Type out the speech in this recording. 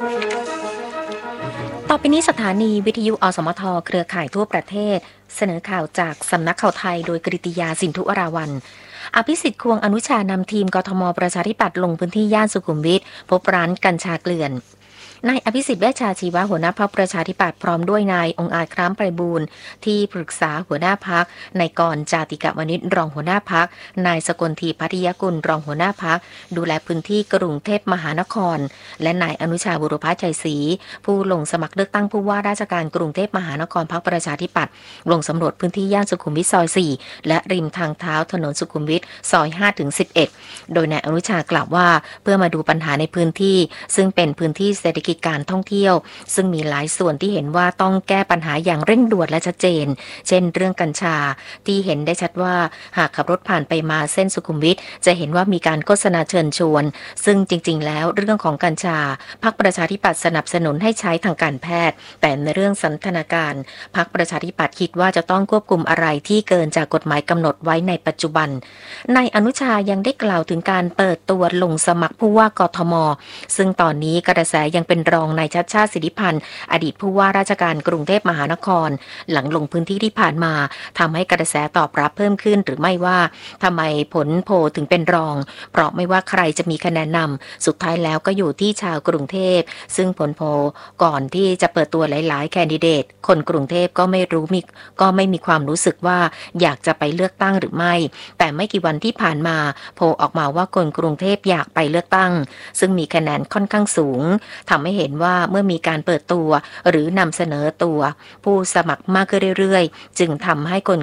ต่อไปนี้สถานีวิทยุอสมทเครือข่ายทั่วประเทศเสนอข่าวจากสำนักข่าวไทยโดยกฤติยาสินธุอราวัลย์อภิสิทธิ์ควงอนุชานำทีมกทมประชาธิปัตย์ลงพื้นที่ย่านสุขุมวิทพบร้านกัญชาเกลื่อนนายอภิสิทธิ์เวชชาชีวะหัวหน้าพรรคประชาธิปัตย์พร้อมด้วยนายองค์อาจคล้ามไพบูลย์ที่ปรึกษาหัวหน้าพรรคนายกรจาติกวณิชรองหัวหน้าพรรคนายสกลทีพัทยกุลรองหัวหน้าพรรคดูแลพื้นที่กรุงเทพมหานครและนายอนุชาบุรพชัยศรีผู้ลงสมัครเลือกตั้งผู้ว่าราชการกรุงเทพมหานครพรรคประชาธิปัตย์ลงสำรวจพื้นที่ย่านสุขุมวิทซอย4และริมทางเท้าถนนสุขุมวิทซอย5-11โดยนายอนุชากล่าวว่าเพื่อมาดูปัญหาในพื้นที่ซึ่งเป็นพื้นที่เศรษฐกิจการท่องเที่ยวซึ่งมีหลายส่วนที่เห็นว่าต้องแก้ปัญหาอย่างเร่งด่วนและชัดเจนเช่นเรื่องกัญชาที่เห็นได้ชัดว่าหากขับรถผ่านไปมาเส้นสุขุมวิทจะเห็นว่ามีการโฆษณาเชิญชวนซึ่งจริงๆแล้วเรื่องของกัญชาพรรคประชาธิปัตย์สนับสนุนให้ใช้ทางการแพทย์แต่ในเรื่องสันทนาการพรรคประชาธิปัตย์คิดว่าจะต้องควบคุมอะไรที่เกินจากกฎหมายกำหนดไว้ในปัจจุบันนายอนุชายังได้กล่าวถึงการเปิดตัวลงสมัครผู้ว่ากทมซึ่งตอนนี้กระแสยังเป็นรองนายชัชชาติสิทธิพันธ์อดีตผู้ว่าราชการกรุงเทพมหานครหลังลงพื้นที่ที่ผ่านมาทำให้กระแสตอบรับเพิ่มขึ้นหรือไม่ว่าทำไมผลโพลถึงเป็นรองเพราะไม่ว่าใครจะมีคะแนนนำสุดท้ายแล้วก็อยู่ที่ชาวกรุงเทพซึ่งผลโพลก่อนที่จะเปิดตัวหลายๆแคนดิเดตคนกรุงเทพก็ไม่มีความรู้สึกว่าอยากจะไปเลือกตั้งหรือไม่แต่ไม่กี่วันที่ผ่านมาโพลออกมาว่าคนกรุงเทพอยากไปเลือกตั้งซึ่งมีคะแนนค่อนข้างสูงทำให้เห็นว่าเมื่อมีการเปิดตัวหรือนำเสนอตัวผู้สมัครมากขึ้นเรื่อยๆจึงทำให้คน